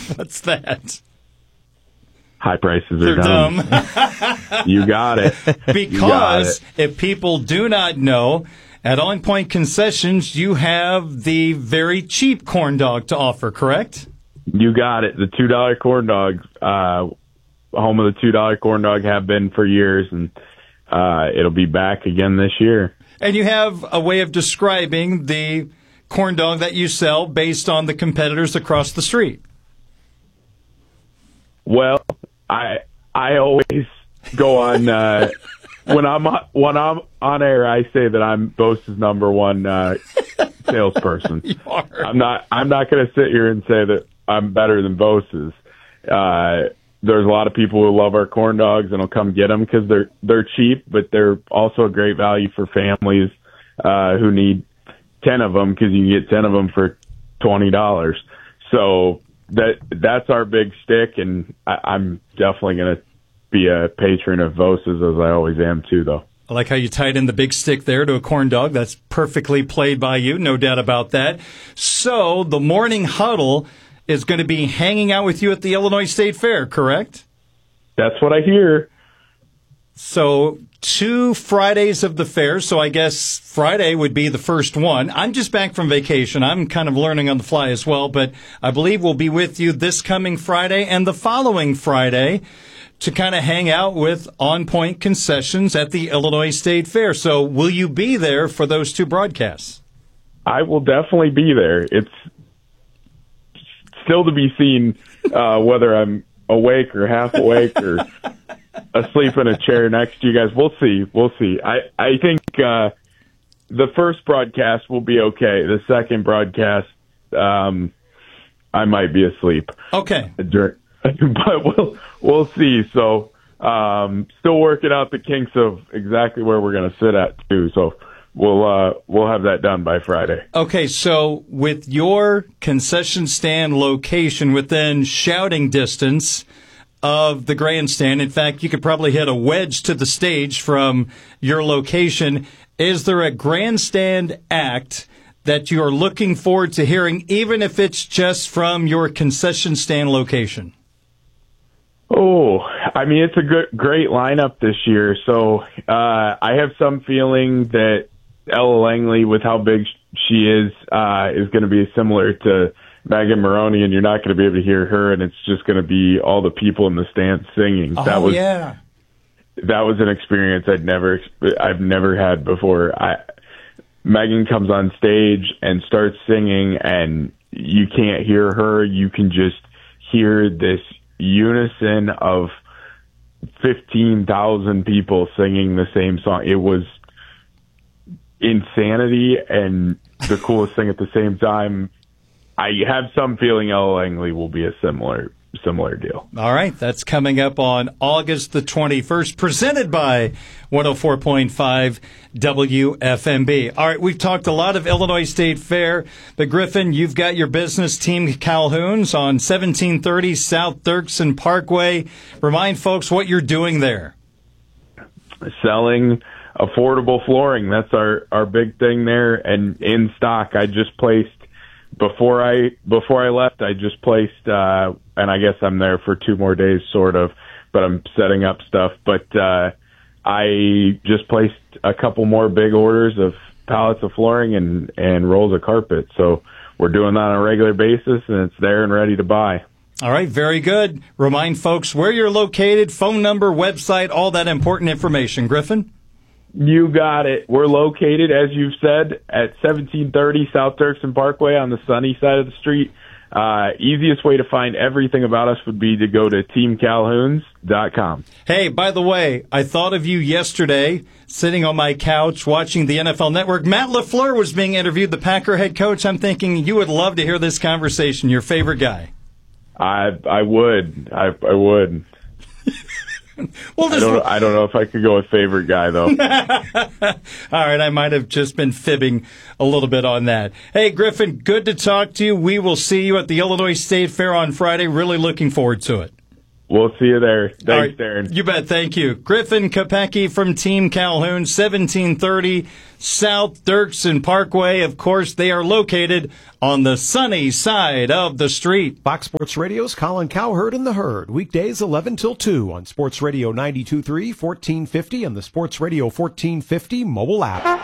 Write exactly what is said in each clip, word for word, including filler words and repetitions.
What's that? High prices are They're dumb. dumb. You got it. Because got it. if people do not know, at On Point Concessions, you have the very cheap corn dog to offer, correct? You got it. The two dollar corn dog, uh, home of the two dollar corn dog, have been for years, and uh, it'll be back again this year. And you have a way of describing the corn dog that you sell based on the competitors across the street. Well, I I always go on uh, when I'm when I'm on air. I say that I'm Bose's number one uh, salesperson. You are. I'm not. I'm not going to sit here and say that I'm better than Bose's. Uh, there's a lot of people who love our corn dogs and will come get them because they're they're cheap, but they're also a great value for families uh, who need ten of them because you can get ten of them for twenty dollars. So. That that's our big stick, and I, I'm definitely going to be a patron of Vosa's, as I always am too, though. I like how you tied in the big stick there to a corn dog. That's perfectly played by you, no doubt about that. So the Morning Huddle is going to be hanging out with you at the Illinois State Fair, correct? That's what I hear. So two Fridays of the fair, so I guess Friday would be the first one. I'm just back from vacation. I'm kind of learning on the fly as well, but I believe we'll be with you this coming Friday and the following Friday to kind of hang out with On Point Concessions at the Illinois State Fair. So will you be there for those two broadcasts? I will definitely be there. It's still to be seen uh, whether I'm awake or half awake or asleep in a chair next to you guys. We'll see. We'll see. I, I think uh, the first broadcast will be okay. The second broadcast, um, I might be asleep. Okay. During, but we'll we'll see. So um, still working out the kinks of exactly where we're going to sit at too. So we'll uh, we'll have that done by Friday. Okay. So with your concession stand location within shouting distance of the grandstand, in fact, you could probably hit a wedge to the stage from your location. Is there a grandstand act that you are looking forward to hearing, even if it's just from your concession stand location? Oh, I mean, it's a good, great lineup this year. So uh, I have some feeling that Ella Langley, with how big she is, uh, is going to be similar to Megan Maroney, and you're not going to be able to hear her, and it's just going to be all the people in the stands singing. Oh, that was, yeah. That was an experience I'd never, I've never had before. I, Megan comes on stage and starts singing, and you can't hear her. You can just hear this unison of fifteen thousand people singing the same song. It was insanity and the coolest thing at the same time. I have some feeling Ella Langley will be a similar similar deal. All right, that's coming up on August the twenty-first, presented by one oh four point five W F M B. All right, we've talked a lot of Illinois State Fair, but Griffin, you've got your business, Team Calhoun's, on seventeen thirty South Dirksen Parkway. Remind folks what you're doing there. Selling affordable flooring. That's our, our big thing there, and in stock. I just placed Before I before I left, I just placed, uh, and I guess I'm there for two more days, sort of, but I'm setting up stuff. But uh, I just placed a couple more big orders of pallets of flooring and, and rolls of carpet. So we're doing that on a regular basis, and it's there and ready to buy. All right, very good. Remind folks where you're located, phone number, website, all that important information. Griffin? You got it. We're located, as you've said, at seventeen thirty South Dirksen Parkway on the sunny side of the street. Uh, easiest way to find everything about us would be to go to team calhouns dot com. Hey, by the way, I thought of you yesterday, sitting on my couch watching the N F L Network. Matt LaFleur was being interviewed, the Packer head coach. I'm thinking you would love to hear this conversation. Your favorite guy. I I would. I, I would. Well, I, don't, I don't know if I could go with favorite guy, though. All right, I might have just been fibbing a little bit on that. Hey, Griffin, good to talk to you. We will see you at the Illinois State Fair on Friday. Really looking forward to it. We'll see you there. Thanks, All right. Darren. You bet. Thank you. Griffin Kopecky from Team Calhoun, seventeen thirty South Dirksen Parkway. Of course, they are located on the sunny side of the street. Fox Sports Radio's Colin Cowherd and the Herd. Weekdays eleven till two on Sports Radio ninety-two point three, fourteen fifty, and the Sports Radio fourteen fifty mobile app.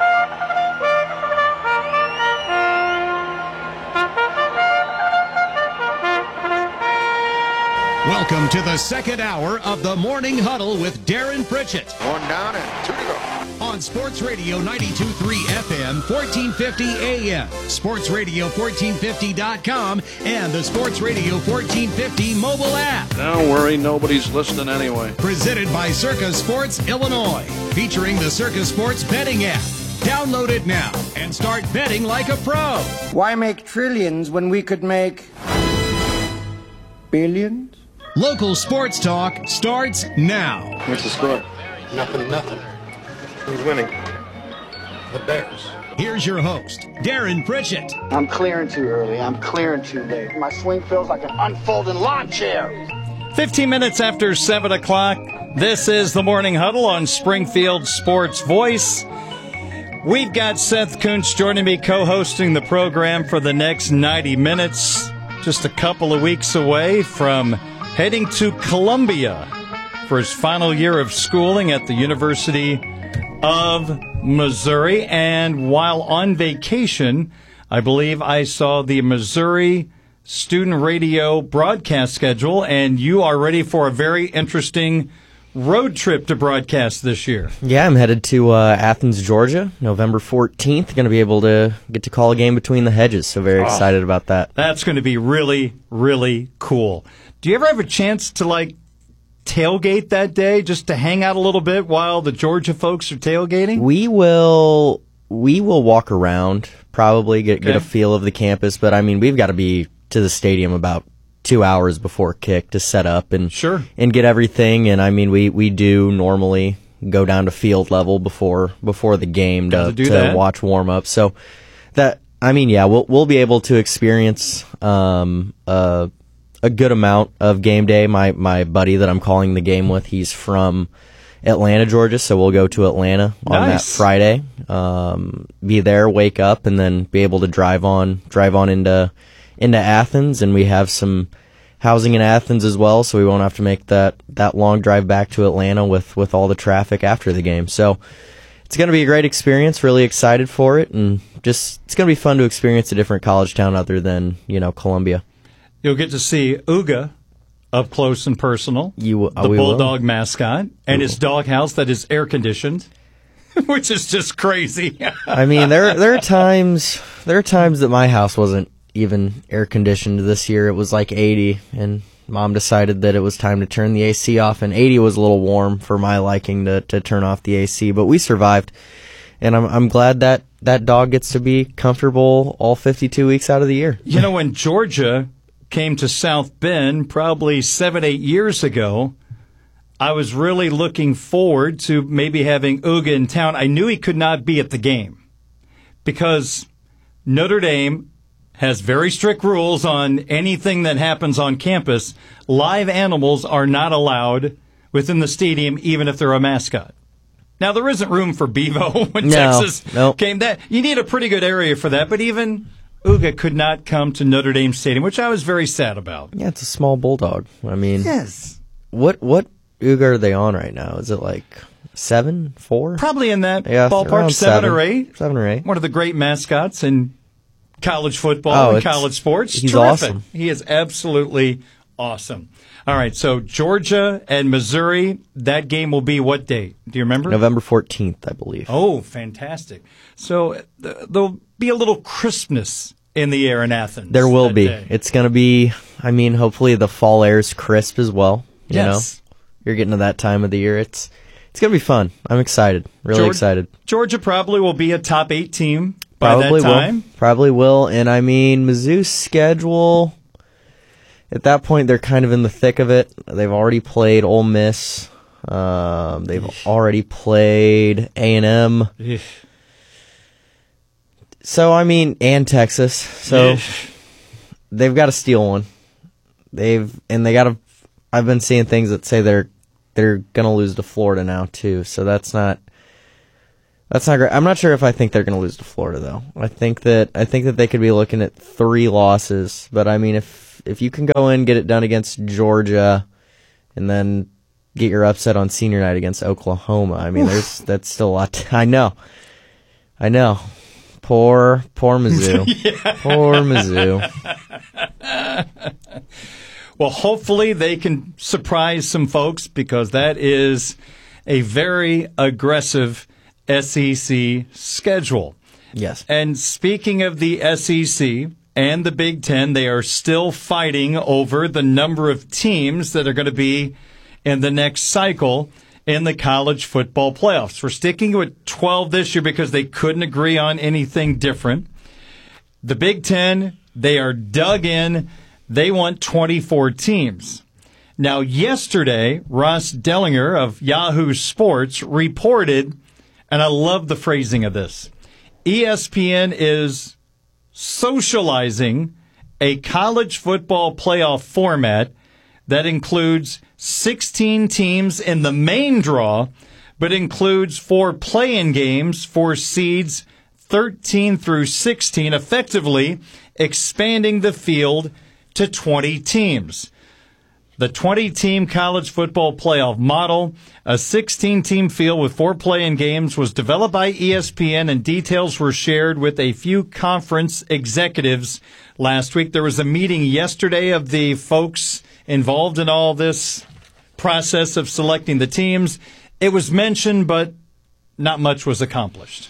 Welcome to the second hour of the Morning Huddle with Darren Pritchett. One down and two to go. On Sports Radio ninety-two point three F M, fourteen fifty A M, Sports Radio fourteen fifty dot com, and the Sports Radio fourteen fifty mobile app. Don't worry, nobody's listening anyway. Presented by Circa Sports Illinois, featuring the Circa Sports betting app. Download it now and start betting like a pro. Why make trillions when we could make billions? Local sports talk starts now. What's the score? Nothing, nothing. Who's winning? The Bears. Here's your host, Darren Pritchett. I'm clearing too early. I'm clearing too late. My swing feels like an unfolding lawn chair. fifteen minutes after seven o'clock, this is the Morning Huddle on Springfield Sports Voice. We've got Seth Kuntz joining me, co-hosting the program for the next ninety minutes. Just a couple of weeks away from heading to Columbia for his final year of schooling at the University of Missouri. And while on vacation, I believe I saw the Missouri Student Radio broadcast schedule, and you are ready for a very interesting road trip to broadcast this year. Yeah, I'm headed to uh, Athens, Georgia, November fourteenth. Going to be able to get to call a game between the hedges, so very excited oh, about that. That's going to be really, really cool. Do you ever have a chance to, like, tailgate that day, just to hang out a little bit while the Georgia folks are tailgating? We will we will walk around, probably get, okay. get a feel of the campus, but, I mean, we've got to be to the stadium about two hours before kick to set up and sure. and get everything. And, I mean, we, we do normally go down to field level before before the game to, to that. watch warm-up. So, that I mean, yeah, we'll, we'll be able to experience um, uh a good amount of game day. My my buddy that I'm calling the game with, he's from Atlanta, Georgia, so we'll go to Atlanta on nice. that Friday. Um, be there, wake up, and then be able to drive on drive on into into Athens, and we have some housing in Athens as well, so we won't have to make that, that long drive back to Atlanta with, with all the traffic after the game. So it's going to be a great experience, really excited for it, and just it's going to be fun to experience a different college town other than, you know, Columbia. You'll get to see Uga up close and personal, you, uh, the we Bulldog will. mascot, and Ooh. his doghouse that is air-conditioned, which is just crazy. I mean, there there are times there are times that my house wasn't even air-conditioned this year. It was like eighty, and Mom decided that it was time to turn the A C off, and eighty was a little warm for my liking to, to turn off the A C, but we survived, and I'm I'm glad that that dog gets to be comfortable all fifty-two weeks out of the year. You know, when Georgia came to South Bend probably seven, eight years ago, I was really looking forward to maybe having Uga in town. I knew he could not be at the game because Notre Dame has very strict rules on anything that happens on campus. Live animals are not allowed within the stadium, even if they're a mascot. Now, there isn't room for Bevo when no, Texas nope. came. That you need a pretty good area for that, but even Uga could not come to Notre Dame Stadium, which I was very sad about. Yeah, it's a small bulldog. I mean, yes. What what Uga are they on right now? Is it like seven, four? Probably in that yeah, ballpark, seven, seven or eight. Seven or eight. One of the great mascots in college football oh, and college sports. He's Terrific. Awesome. He is absolutely awesome. All right, so Georgia and Missouri, that game will be what date? Do you remember? November fourteenth, I believe. Oh, fantastic. So th- there'll be a little crispness in the air in Athens. There will be. Day. It's going to be, I mean, hopefully the fall air's crisp as well. You yes. know, you're getting to that time of the year. It's it's going to be fun. I'm excited. Really Georgia, excited. Georgia probably will be a top eight team by Probably that time. will. Probably will. And I mean, Mizzou's schedule, at that point, they're kind of in the thick of it. They've already played Ole Miss. Um, they've already played A and M. So, I mean, and Texas. So, they've got to steal one. They've, and they got to I've been seeing things that say they're they're going to lose to Florida now too. So that's not that's not great. I'm not sure if I think they're going to lose to Florida though. I think that I think that they could be looking at three losses. But I mean, if if you can go in, get it done against Georgia, and then get your upset on senior night against Oklahoma, I mean, Oof. there's that's still a lot. To, I know, I know. Poor, poor Mizzou. yeah. Poor Mizzou. Well, hopefully they can surprise some folks, because that is a very aggressive S E C schedule. Yes. And speaking of the S E C and the Big Ten, they are still fighting over the number of teams that are going to be in the next cycle in the college football playoffs. We're sticking with twelve this year because they couldn't agree on anything different. The Big Ten, they are dug in. They want twenty-four teams. Now, yesterday, Ross Dellinger of Yahoo Sports reported, and I love the phrasing of this, E S P N is socializing a college football playoff format that includes sixteen teams in the main draw, but includes four play-in games for seeds thirteen through sixteen, effectively expanding the field to twenty teams. The twenty-team college football playoff model, a sixteen-team field with four play-in games, was developed by E S P N, and details were shared with a few conference executives last week. There was a meeting yesterday of the folks involved in all this process of selecting the teams. It was mentioned, but not much was accomplished.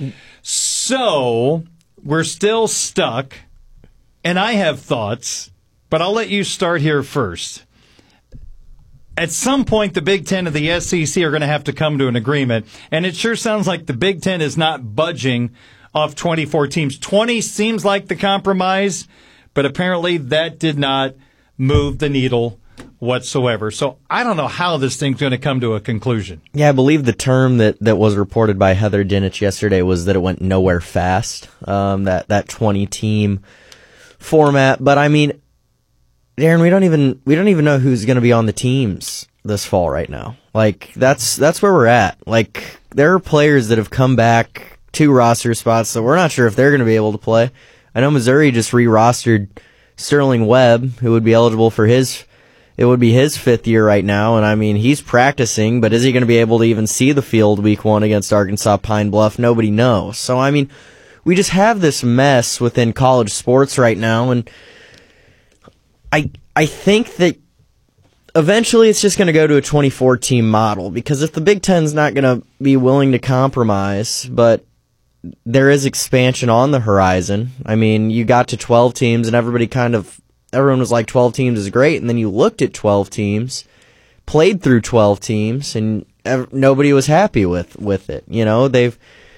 So we're still stuck, and I have thoughts, but I'll let you start here first. At some point, the Big Ten and the S E C are going to have to come to an agreement, and it sure sounds like the Big Ten is not budging off twenty-four teams. twenty seems like the compromise, but apparently that did not move the needle whatsoever. So I don't know how this thing's going to come to a conclusion. Yeah, I believe the term that, that was reported by Heather Dinich yesterday was that it went nowhere fast, um, that, that twenty-team format. But, I mean, Darren, we don't even we don't even know who's going to be on the teams this fall right now. Like, that's that's where we're at. Like, there are players that have come back to roster spots that we're not sure if they're going to be able to play. I know Missouri just re-rostered Sterling Webb, who would be eligible for his, it would be his fifth year right now, and I mean, he's practicing, but is he going to be able to even see the field week one against Arkansas Pine Bluff? Nobody knows. So, I mean, we just have this mess within college sports right now, and I I think that eventually it's just going to go to a twenty-four team model, because if the Big Ten's not going to be willing to compromise, but there is expansion on the horizon. I mean, you got to twelve teams, and everybody kind of, everyone was like, twelve teams is great, and then you looked at twelve teams, played through twelve teams, and ev- nobody was happy with, with it. You know, they've,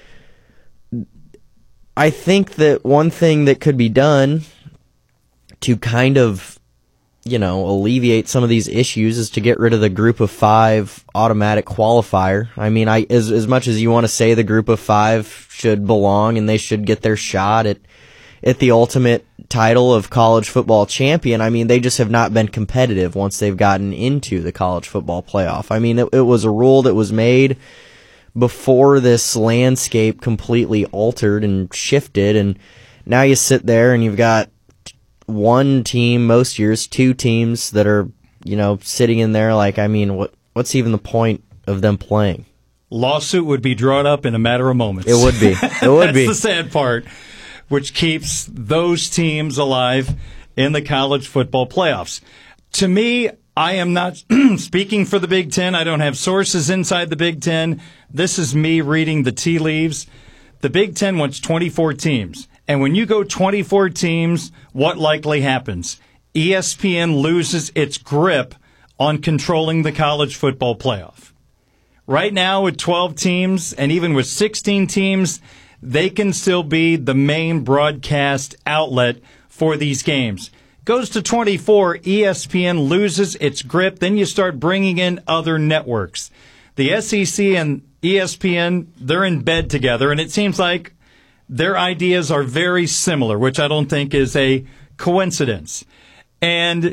I think that one thing that could be done to kind of, you know, alleviate some of these issues is to get rid of the group of five automatic qualifier. I mean, I as as much as you want to say the group of five should belong and they should get their shot at at the ultimate title of college football champion, I mean, they just have not been competitive once they've gotten into the college football playoff. I mean, it, it was a rule that was made before this landscape completely altered and shifted, and now you sit there and you've got one team, most years, two teams that are, you know, sitting in there like, I mean, what what's even the point of them playing? Lawsuit would be drawn up in a matter of moments. It would be. It would That's be. the sad part, which keeps those teams alive in the college football playoffs. To me, I am not speaking for the Big Ten. I don't have sources inside the Big Ten. This is me reading the tea leaves. The Big Ten wants twenty-four teams. And when you go twenty-four teams, what likely happens? E S P N loses its grip on controlling the college football playoff. Right now, with twelve teams, and even with sixteen teams, they can still be the main broadcast outlet for these games. Goes to twenty-four, E S P N loses its grip. Then you start bringing in other networks. The S E C and E S P N, they're in bed together, and it seems like their ideas are very similar, which I don't think is a coincidence. And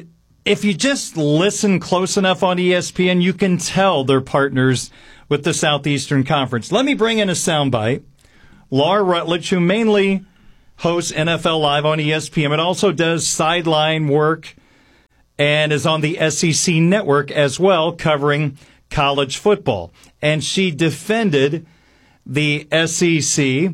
if you just listen close enough on E S P N, you can tell they're partners with the Southeastern Conference. Let me bring in a soundbite. Laura Rutledge, who mainly hosts N F L Live on E S P N, but also does sideline work and is on the S E C network as well, covering college football. And she defended the S E C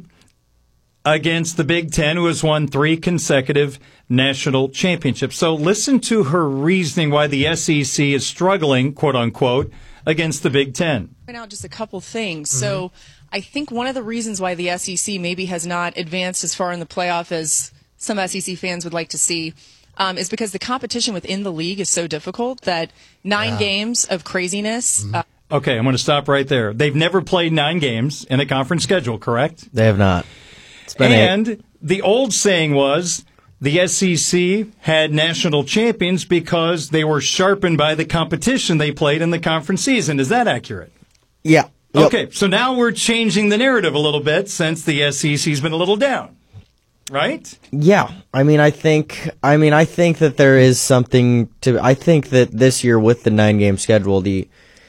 against the Big Ten, who has won three consecutive national championships. So listen to her reasoning why the S E C is struggling, quote unquote, against the Big Ten. Point out just a couple things. Mm-hmm. So I think one of the reasons why the S E C maybe has not advanced as far in the playoff as some S E C fans would like to see um, is because the competition within the league is so difficult that nine yeah. games of craziness. Mm-hmm. Uh, okay, I'm going to stop right there. They've never played nine games in a conference schedule, correct? They have not. It's been and eight. The old saying was the S E C had national champions because they were sharpened by the competition they played in the conference season. Is that accurate? Yeah. Yep. Okay, so now we're changing the narrative a little bit since the S E C's been a little down, right? Yeah. I mean, I think I mean, I think that there is something to I think that this year with the nine-game schedule, the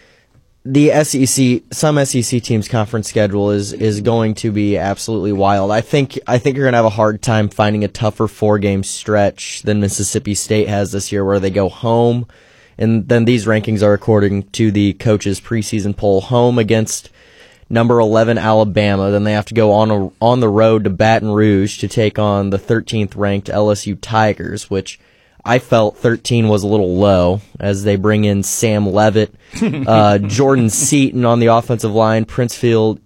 the S E C some S E C teams' conference schedule is is going to be absolutely wild. I think I think you're going to have a hard time finding a tougher four-game stretch than Mississippi State has this year, where they go home. And then these rankings are according to the coaches' preseason poll. Home against number eleven Alabama. Then they have to go on a, on the road to Baton Rouge to take on the thirteenth ranked L S U Tigers, which I felt thirteen was a little low, as they bring in Sam Levitt, uh, Jordan Seaton on the offensive line, Princefield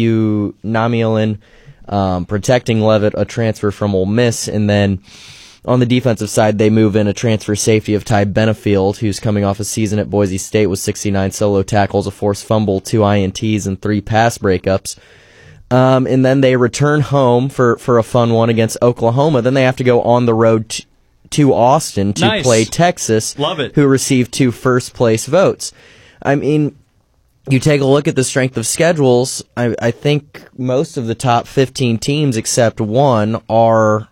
Unamialin um, protecting Levitt, a transfer from Ole Miss, and then on the defensive side, they move in a transfer safety of Ty Benefield, who's coming off a season at Boise State with sixty-nine solo tackles, a forced fumble, two I N Ts, and three pass breakups. Um, and then they return home for, for a fun one against Oklahoma. Then they have to go on the road t- to Austin to nice. play Texas, Love it. who received two first-place votes. I mean, you take a look at the strength of schedules, I, I think most of the top fifteen teams except one are...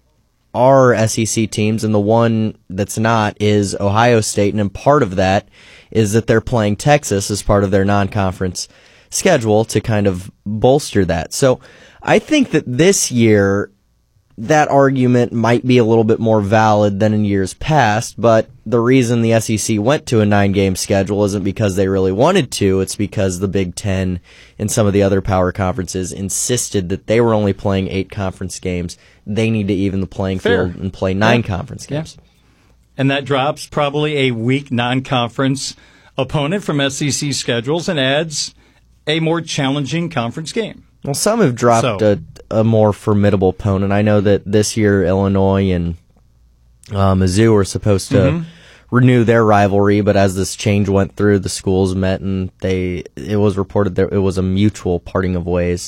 are S E C teams, and the one that's not is Ohio State, and part of that is that they're playing Texas as part of their non-conference schedule to kind of bolster that. So I think that this year that argument might be a little bit more valid than in years past, but the reason the S E C went to a nine-game schedule isn't because they really wanted to, it's because the Big Ten and some of the other power conferences insisted that they were only playing eight conference games. They need to even the playing Fair. field and play nine yeah. conference games. Yeah. And that drops probably a weak non-conference opponent from S E C schedules and adds a more challenging conference game. Well, some have dropped so. a, a more formidable opponent. I know that this year Illinois and uh, Mizzou are supposed to mm-hmm. renew their rivalry, but as this change went through, the schools met and they it was reported that it was a mutual parting of ways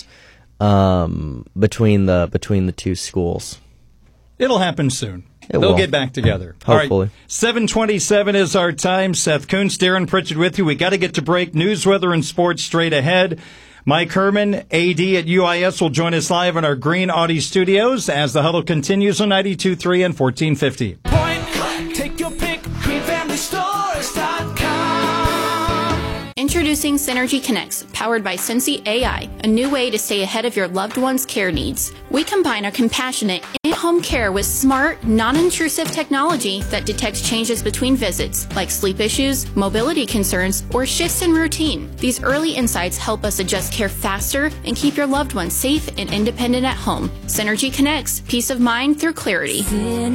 um, between the between the two schools. It'll happen soon. It They'll will. get back together. Hopefully. All right, seven twenty-seven is our time. Seth Kuntz, Darren Pritchett with you. We got to get to break. News, weather, and sports straight ahead. Mike Herman, A D at U I S, will join us live in our Green Audi studios as the huddle continues on ninety-two point three and fourteen fifty. Point, take your pick, green family stores dot com. Introducing Synergy Connects, powered by Cincy A I, a new way to stay ahead of your loved one's care needs. We combine our compassionate in-home care with smart, non-intrusive technology that detects changes between visits, like sleep issues, mobility concerns, or shifts in routine. These early insights help us adjust care faster and keep your loved ones safe and independent at home. Synergy Connects, peace of mind through clarity. Synergy.